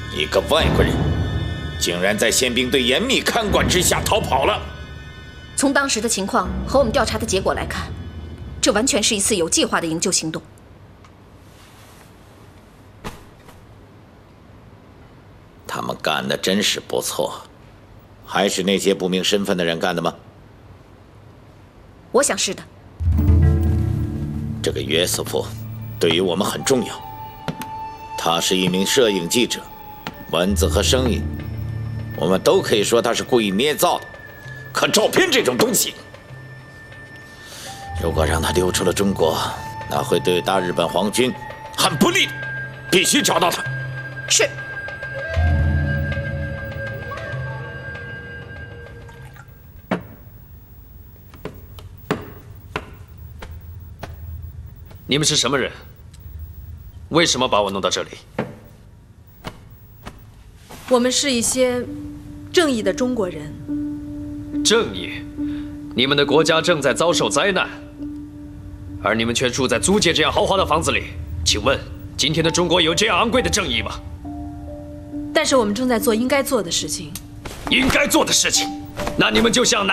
一个外国人，竟然在宪兵队严密看管之下逃跑了。 从当时的情况和我们调查的结果来看，这完全是一次有计划的营救行动。 他们干的真是不错，还是那些不明身份的人干的吗？ 我想是的。 这个约瑟夫对于我们很重要，他是一名摄影记者，文字和声音我们都可以说他是故意捏造的。可照片这种东西，如果让他溜出了中国，那会对大日本皇军很不利的，必须找到他。 是。 你们是什么人？为什么把我弄到这里？ 我们是一些正义的中国人。 正义？你们的国家正在遭受灾难，而你们却住在租界这样豪华的房子里。请问，今天的中国有这样昂贵的正义吗？ 但是我们正在做应该做的事情。 应该做的事情？那你们就像